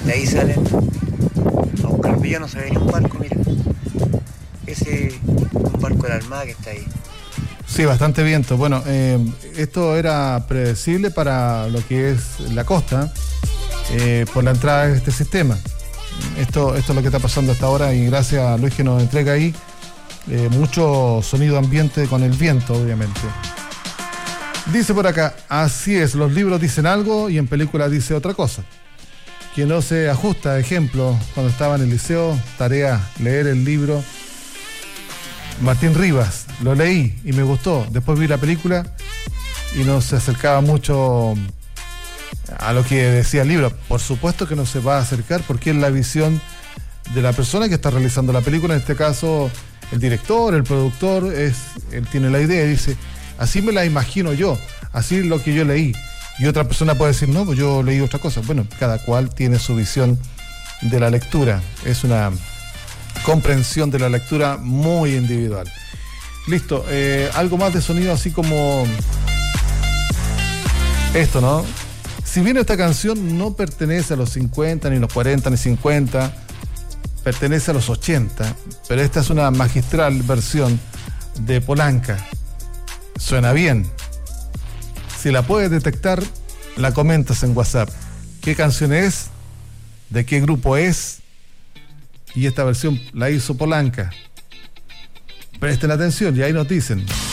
De ahí salen a buscar el villano, no se ve ni un barco, mira. Ese un barco de la Armada que está ahí. Sí, bastante viento. Bueno, esto era predecible para lo que es la costa, por la entrada de este sistema. Esto es lo que está pasando hasta ahora, y gracias a Luis que nos entrega ahí mucho sonido ambiente con el viento, obviamente. Dice por acá, así es, los libros dicen algo y en película dice otra cosa. Que no se ajusta, ejemplo, cuando estaba en el liceo, tarea, leer el libro Martín Rivas, lo leí y me gustó. Después vi la película y no se acercaba mucho a lo que decía el libro. Por supuesto que no se va a acercar porque es la visión de la persona que está realizando la película, en este caso el director, el productor, él tiene la idea y dice, así me la imagino yo, así es lo que yo leí. Y otra persona puede decir, no, pues yo leí otra cosa. Bueno, cada cual tiene su visión de la lectura. Es una comprensión de la lectura muy individual. Listo, algo más de sonido así como esto, ¿no? Si bien esta canción no pertenece a los 50, ni los 40, ni 50, pertenece a los 80, pero esta es una magistral versión de Polanca. Suena bien. Si la puedes detectar, la comentas en WhatsApp. ¿Qué canción es? ¿De qué grupo es? Y esta versión la hizo Polanca. Presten atención y ahí nos dicen.